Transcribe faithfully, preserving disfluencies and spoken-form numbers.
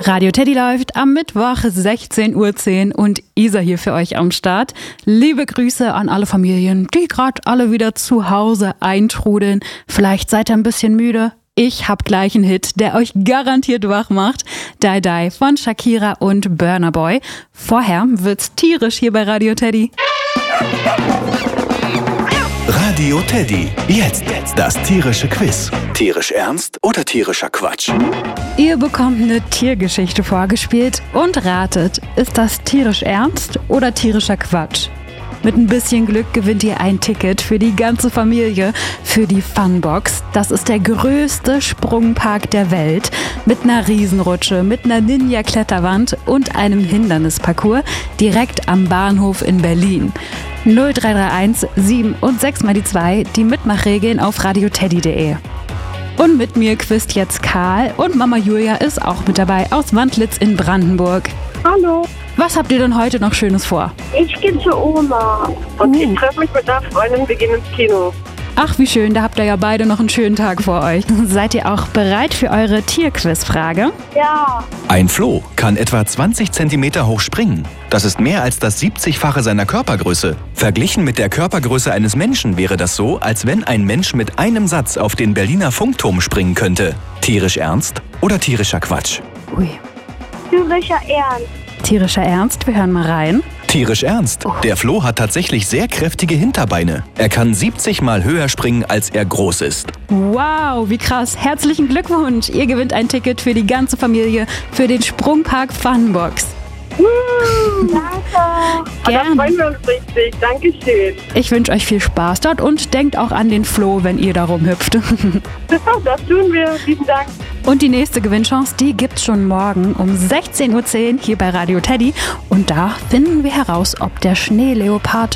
Radio Teddy läuft am Mittwoch sechzehn Uhr zehn und Isa hier für euch am Start. Liebe Grüße an alle Familien, die gerade alle wieder zu Hause eintrudeln. Vielleicht seid ihr ein bisschen müde. Ich hab gleich einen Hit, der euch garantiert wach macht. Die Die von Shakira und Burna Boy. Vorher wird's tierisch hier bei Radio Teddy. Radio Teddy. Jetzt das tierische Quiz. Tierisch ernst oder tierischer Quatsch? Ihr bekommt eine Tiergeschichte vorgespielt und ratet, ist das tierisch ernst oder tierischer Quatsch? Mit ein bisschen Glück gewinnt ihr ein Ticket für die ganze Familie für die Funbox. Das ist der größte Sprungpark der Welt mit einer Riesenrutsche, mit einer Ninja-Kletterwand und einem Hindernisparcours direkt am Bahnhof in Berlin. null drei drei eins sieben und sechs mal die zwei, die Mitmachregeln auf radioteddy punkt de. Und mit mir quizt jetzt Karl und Mama Julia ist auch mit dabei aus Wandlitz in Brandenburg. Hallo. Was habt ihr denn heute noch Schönes vor? Ich gehe zu Oma und Uh. ich treffe mich mit einer Freundin, wir gehen ins Kino. Ach, wie schön, da habt ihr ja beide noch einen schönen Tag vor euch. Seid ihr auch bereit für eure Tierquizfrage? Ja. Ein Floh kann etwa zwanzig Zentimeter hoch springen. Das ist mehr als das siebzigfache seiner Körpergröße. Verglichen mit der Körpergröße eines Menschen wäre das so, als wenn ein Mensch mit einem Satz auf den Berliner Funkturm springen könnte. Tierisch ernst oder tierischer Quatsch? Ui. Tierischer Ernst. Tierischer Ernst, wir hören mal rein. Tierisch ernst. Der Floh hat tatsächlich sehr kräftige Hinterbeine. Er kann siebzig Mal höher springen, als er groß ist. Wow, wie krass. Herzlichen Glückwunsch. Ihr gewinnt ein Ticket für die ganze Familie für den Sprungpark Funbox. Uh, danke. Gern. Und da freuen wir uns richtig. Dankeschön. Ich wünsche euch viel Spaß dort und denkt auch an den Floh, wenn ihr da rumhüpft. Das tun wir. Vielen Dank. Und die nächste Gewinnchance, die gibt's schon morgen um sechzehn Uhr zehn hier bei Radio Teddy. Und da finden wir heraus, ob der Schneeleopard